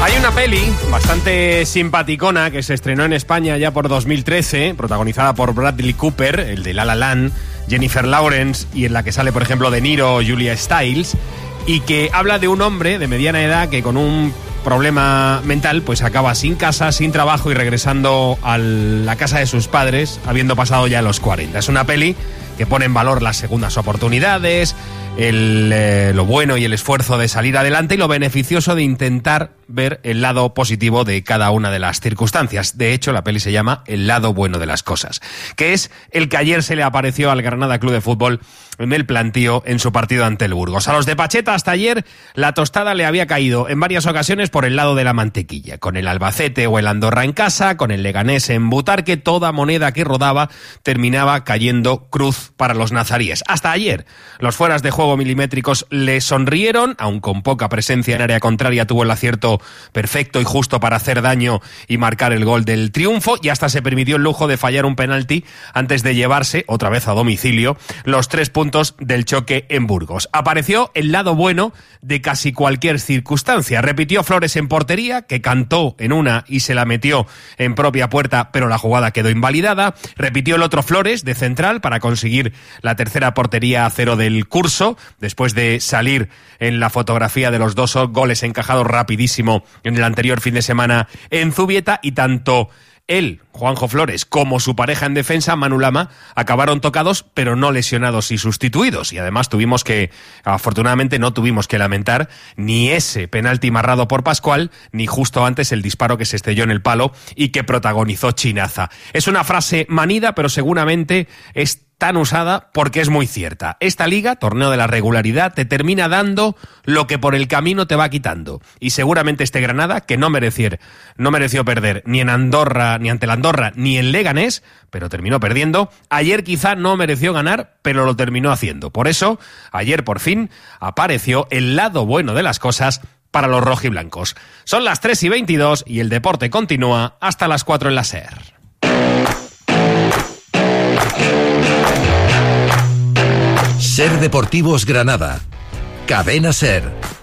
Hay una peli bastante simpaticona que se estrenó en España ya por 2013, protagonizada por Bradley Cooper, el de La La Land, Jennifer Lawrence, y en la que sale, por ejemplo, De Niro o Julia Stiles, y que habla de un hombre de mediana edad que con un problema mental pues acaba sin casa, sin trabajo y regresando a la casa de sus padres, habiendo pasado ya los 40. Es una peli que pone en valor las segundas oportunidades, lo bueno y el esfuerzo de salir adelante y lo beneficioso de intentar ver el lado positivo de cada una de las circunstancias. De hecho, la peli se llama El lado bueno de las cosas, que es el que ayer se le apareció al Granada Club de Fútbol en el plantío en su partido ante el Burgos. A los de Pacheta hasta ayer la tostada le había caído en varias ocasiones por el lado de la mantequilla, con el Albacete o el Andorra en casa, con el Leganés en Butarque, toda moneda que rodaba terminaba cayendo cruz para los nazaríes. Hasta ayer los fueras de juego milimétricos le sonrieron, aun con poca presencia en área contraria tuvo el acierto perfecto y justo para hacer daño y marcar el gol del triunfo, y hasta se permitió el lujo de fallar un penalti antes de llevarse, otra vez a domicilio, los 3 puntos del choque en Burgos. Apareció el lado bueno de casi cualquier circunstancia. Repitió Flores en portería, que cantó en una y se la metió en propia puerta, pero la jugada quedó invalidada. Repitió el otro Flores de central para conseguir la tercera portería a cero del curso, después de salir en la fotografía de los 2 goles encajados rapidísimo en el anterior fin de semana en Zubieta, y tanto él, Juanjo Flores, como su pareja en defensa, Manu Lama, acabaron tocados pero no lesionados y sustituidos. Y además afortunadamente no tuvimos que lamentar ni ese penalti marrado por Pascual, ni justo antes el disparo que se estrelló en el palo y que protagonizó Chinaza. Es una frase manida, pero seguramente es tan usada porque es muy cierta. Esta liga, torneo de la regularidad, te termina dando lo que por el camino te va quitando. Y seguramente este Granada, que no mereció perder ni en Andorra, ni ante el Andorra, ni en Leganés, pero terminó perdiendo, ayer quizá no mereció ganar, pero lo terminó haciendo. Por eso, ayer por fin apareció el lado bueno de las cosas para los rojiblancos. Son las 3:22 y el deporte continúa hasta las 4 en la SER. SER Deportivos Granada. Cadena SER.